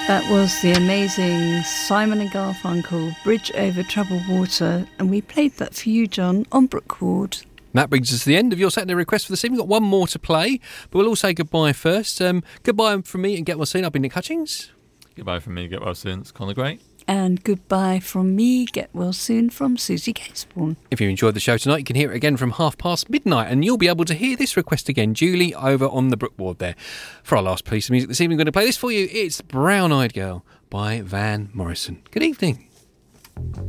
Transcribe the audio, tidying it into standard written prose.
That was the amazing Simon and Garfunkel, Bridge Over Troubled Water, and we played that for you, John, on Brookwood. That brings us to the end of your Saturday request for this evening. We've got one more to play, but we'll all say goodbye first. Goodbye from me and get well soon. I've been Nick Hutchings. Goodbye from me, get well soon. It's Conor Gray. And goodbye from me, get well soon, from Susie Caseborn. If you enjoyed the show tonight, you can hear it again from midnight, and you'll be able to hear this request again, Julie, over on the Brookwood there. For our last piece of music this evening, I'm going to play this for you. It's Brown Eyed Girl by Van Morrison. Good evening.